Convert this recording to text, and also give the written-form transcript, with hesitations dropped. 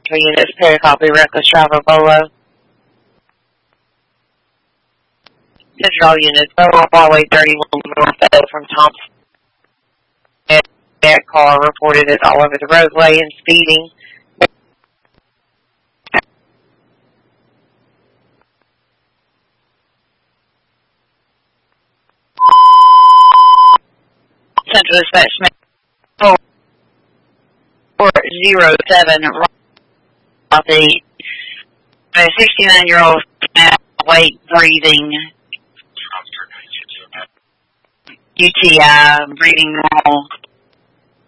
units, Pericopy, reckless driver, Bolo. Central units, Bolo, Broadway 31 north from Thompson. That car reported is all over the roadway and speeding. Central Dispatch 407 the 69-year-old awake breathing UTI, breathing normal.